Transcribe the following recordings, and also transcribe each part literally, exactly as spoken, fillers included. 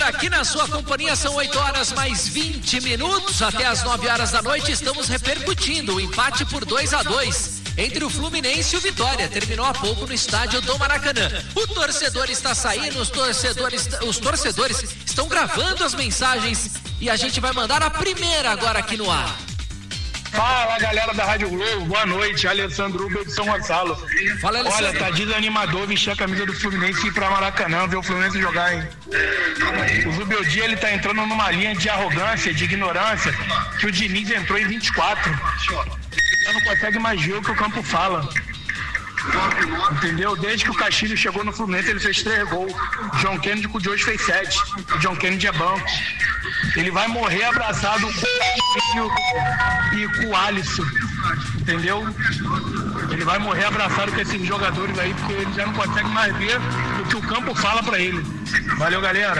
aqui na sua companhia, são oito horas mais vinte minutos, até as nove horas da noite estamos repercutindo o empate por dois a dois entre o Fluminense e o Vitória. Terminou há pouco no estádio do Maracanã. O torcedor está saindo, os torcedores, os torcedores estão gravando as mensagens e a gente vai mandar a primeira agora aqui no ar. Fala, galera da Rádio Globo, boa noite, Alessandro Uber de São Gonçalo. Fala, Alessandro. Olha, tá desanimador vestir a camisa do Fluminense e ir pra Maracanã, ver o Fluminense jogar, hein? O Zubeldia, ele tá entrando numa linha de arrogância, de ignorância, que o Diniz entrou em vinte e quatro. Já não consegue mais ver o que o campo fala. Entendeu? Desde que o Castilho chegou no Fluminense, ele fez três gols. O John Kennedy com o de hoje fez sete. O John Kennedy é banco. Ele vai morrer abraçado com o Castilho e com o Alisson. Entendeu? Ele vai morrer abraçado com esses jogadores aí, porque ele já não consegue mais ver o que o campo fala pra ele. Valeu, galera.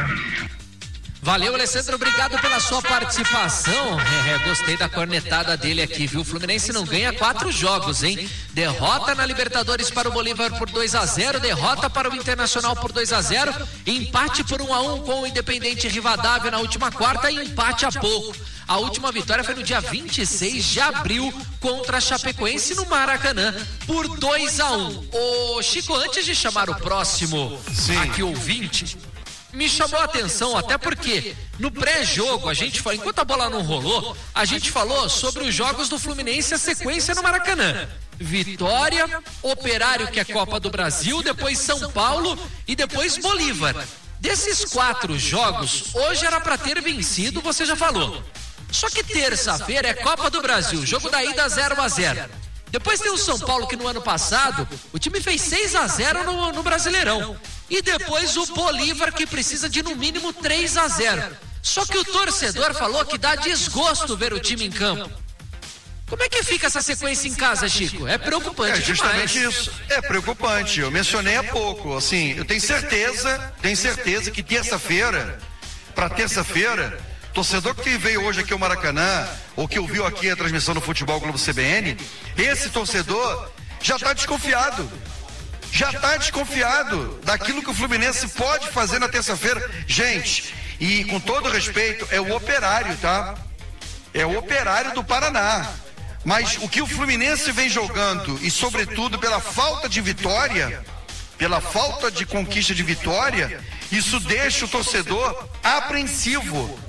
Valeu, Alessandro, obrigado pela sua participação. É, é, gostei da cornetada dele aqui, viu? O Fluminense não ganha quatro jogos, hein? Derrota na Libertadores para o Bolívar por dois a zero, derrota para o Internacional por dois a zero, empate por um a um com o Independente Rivadavia na última quarta e empate há pouco. A última vitória foi no dia vinte e seis de abril contra a Chapecoense no Maracanã por dois a um. Ô, Chico, antes de chamar o próximo Sim. aqui ouvinte, me chamou a atenção, até porque no pré-jogo a gente falou, enquanto a bola não rolou, a gente falou sobre os jogos do Fluminense, a sequência no Maracanã. Vitória, Operário, que é Copa do Brasil, depois São Paulo e depois Bolívar. Desses quatro jogos, hoje era para ter vencido, você já falou. Só que terça-feira é Copa do Brasil, jogo da ida zero a zero. Depois tem o São Paulo, que no ano passado o time fez seis a zero no, no Brasileirão. E depois o Bolívar, que precisa de no mínimo três a zero. Só que o torcedor falou que dá desgosto ver o time em campo. Como é que fica essa sequência em casa, Chico? É preocupante. É justamente demais. isso. É preocupante. Eu mencionei há pouco. Assim, eu tenho certeza, tenho certeza que terça-feira, para terça-feira, torcedor que veio hoje aqui ao Maracanã, ou que ouviu aqui a transmissão do Futebol Globo C B N, esse torcedor já está desconfiado. Já está desconfiado daquilo que o Fluminense pode fazer na terça-feira. Gente, e com todo respeito, é o Operário, tá? É o Operário do Paraná. Mas o que o Fluminense vem jogando, e sobretudo pela falta de vitória, pela falta de conquista de vitória, isso deixa o torcedor apreensivo.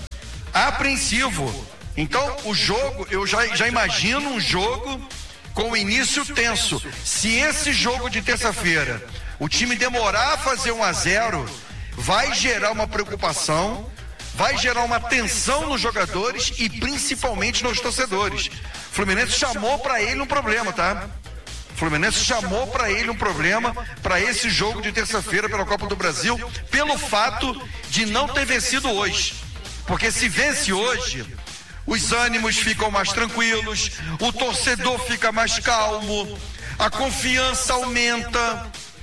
Apreensivo. Então, o jogo, eu já, já imagino um jogo com o início tenso. Se esse jogo de terça-feira o time demorar a fazer um a zero, vai gerar uma preocupação, vai gerar uma tensão nos jogadores e principalmente nos torcedores. O Fluminense chamou para ele um problema, tá? O Fluminense chamou para ele um problema para esse jogo de terça-feira pela Copa do Brasil, pelo fato de não ter vencido hoje. Porque se vence hoje, os ânimos ficam mais tranquilos, o torcedor fica mais calmo, a confiança aumenta.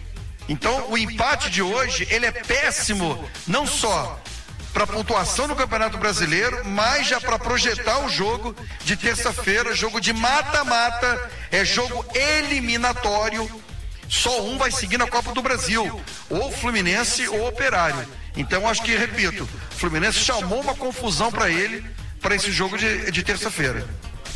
Então, o empate de hoje, ele é péssimo, não só para a pontuação no Campeonato Brasileiro, mas já para projetar o jogo de terça-feira, jogo de mata-mata, é jogo eliminatório. Só um vai seguir na Copa do Brasil, ou Fluminense ou Operário. Então, acho que, repito, o Fluminense chamou uma confusão para ele, para esse jogo de, de terça-feira.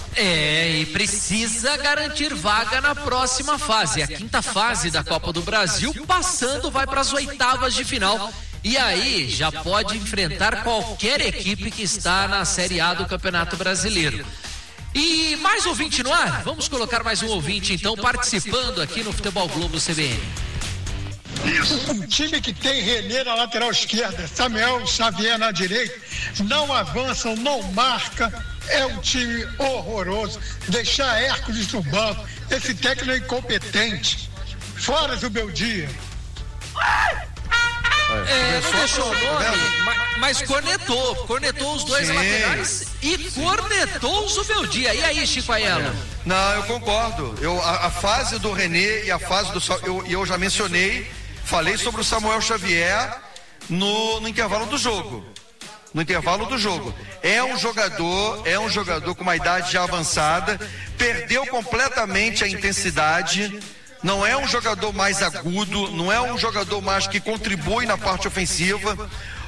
É, e precisa garantir vaga na próxima fase, a quinta fase da Copa do Brasil. Passando, vai para as oitavas de final. E aí já pode enfrentar qualquer equipe que está na Série A do Campeonato Brasileiro. E mais ouvinte no ar? Vamos colocar mais um ouvinte então participando aqui no Futebol Globo C B N. Um time que tem Renê na lateral esquerda, Samuel Xavier na direita, não avançam, não marca, é um time horroroso. Deixar Hércules no banco, esse técnico é incompetente. Fora do meu dia. É, não deixou o nome, mas, mas cornetou, cornetou os dois Sim. laterais e cornetou o Zubeldia. E aí, Chico Aiello? Não, eu concordo. Eu, a, a fase do Renê e a fase do... Eu, eu já mencionei, falei sobre o Samuel Xavier no, no intervalo do jogo. No intervalo do jogo. É um jogador, é um jogador com uma idade já avançada, perdeu completamente a intensidade. Não é um jogador mais agudo, não é um jogador mais que contribui na parte ofensiva.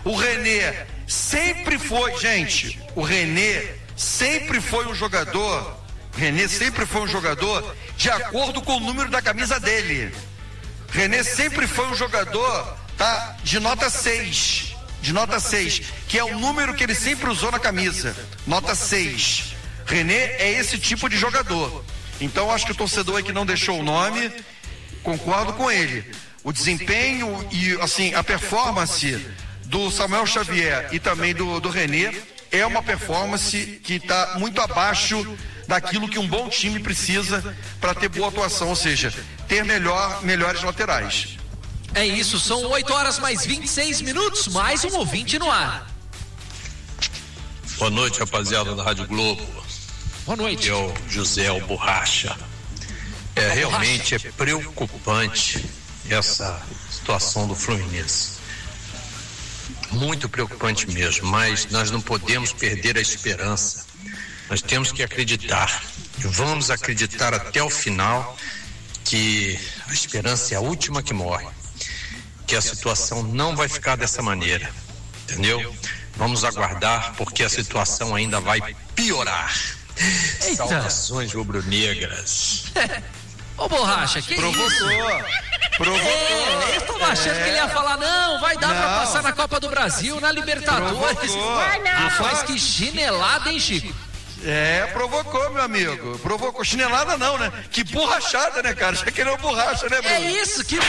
O René sempre foi, gente, o René sempre foi um jogador, René sempre foi um jogador de acordo com o número da camisa dele. René sempre foi um jogador, tá, de nota seis, de nota seis, que é o número que ele sempre usou na camisa, nota seis. René é esse tipo de jogador. Então acho que o torcedor aí que não deixou o nome, concordo com ele. O desempenho e assim a performance do Samuel Xavier e também do, do René é uma performance que está muito abaixo daquilo que um bom time precisa para ter boa atuação, ou seja, ter melhor, melhores laterais. É isso, são oito horas mais vinte e seis minutos, mais um ouvinte no ar. Boa noite, rapaziada da Rádio Globo. Boa noite. É o José o Borracha. É, realmente é preocupante essa situação do Fluminense. Muito preocupante mesmo, mas nós não podemos perder a esperança. Nós temos que acreditar. E vamos acreditar até o final que a esperança é a última que morre. Que a situação não vai ficar dessa maneira. Entendeu? Vamos aguardar porque a situação ainda vai piorar. Eita. Saudações rubro-negras. Ô Borracha, que Provocou. isso? Provocou. É, eu tava achando é. que ele ia falar, não, vai dar não. pra passar na Copa do Brasil, na Libertadores. Rapaz, que chinelada, hein, Chico? É, provocou, meu amigo. Provocou. Chinelada não, né? Que borrachada, né, cara? Já que ele é borracha, né, Bruno? É isso, que...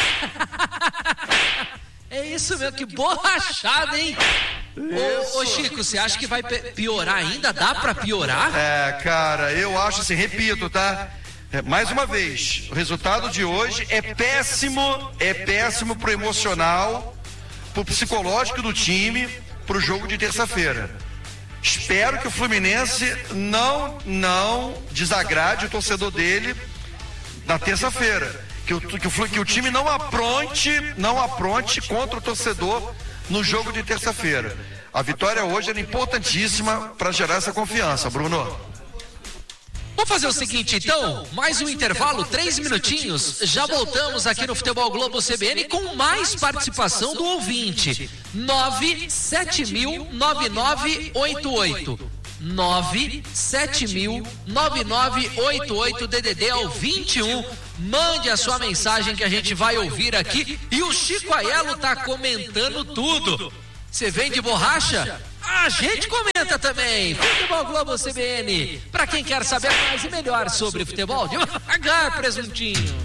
é isso mesmo, que borrachada, hein? Ô, ô Chico, você acha que vai piorar ainda? Dá pra piorar? É, cara, eu acho assim, repito, tá? É, mais uma vez, o resultado de hoje é péssimo, é péssimo pro emocional, pro psicológico do time, pro jogo de terça-feira. Espero que o Fluminense não, não desagrade o torcedor dele na terça-feira. Que o, que, o, que o time não apronte, não apronte contra o torcedor no jogo de terça-feira. A vitória hoje era importantíssima para gerar essa confiança, Bruno. Vamos fazer o seguinte, então, mais um intervalo, três minutinhos, já voltamos aqui no Futebol Globo C B N com mais participação do ouvinte, nove sete mil nove nove oito oito, nove sete mil nove nove oito oito, D D D ao vinte e um, mande a sua mensagem que a gente vai ouvir aqui, e o Chico Aiello tá comentando tudo. Você vem de borracha? A gente comenta também. Futebol Globo C B N. Para quem quer saber mais e melhor sobre futebol, devagar, presuntinho.